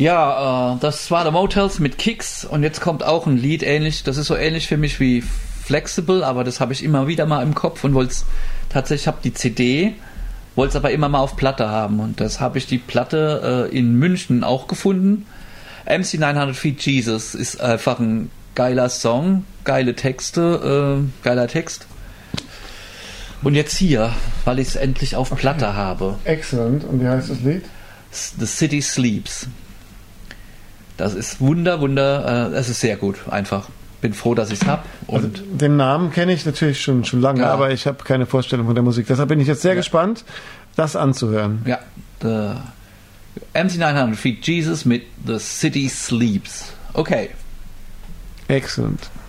Ja, das war The Motels mit Kicks und jetzt kommt auch ein Lied ähnlich. Das ist so ähnlich für mich wie Flexible, aber das habe ich immer wieder mal im Kopf und wollte es tatsächlich, habe die CD, wollte es aber immer mal auf Platte haben und das habe ich die Platte in München auch gefunden. MC 900 Feet Jesus ist einfach ein geiler Song, geile Texte, geiler Text. Und jetzt hier, weil ich es endlich auf Platte habe. Excellent. Und wie heißt das Lied? The City Sleeps. Das ist es ist sehr gut, einfach. Bin froh, dass ich es habe. Also, den Namen kenne ich natürlich schon lange, ja. Aber ich habe keine Vorstellung von der Musik. Deshalb bin ich jetzt sehr gespannt, das anzuhören. Ja, MC 900 Feet Jesus mit The City Sleeps. Okay. Excellent.